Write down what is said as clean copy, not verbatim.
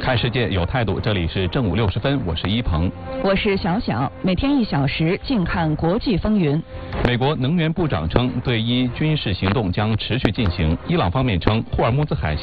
看世界有态度，这里是正午60分，我是一鹏， 我是小小，每天1小时，静看国际风云。 美国能源部长称，对伊军事行动将持续进行。伊朗方面称，霍尔木兹海峡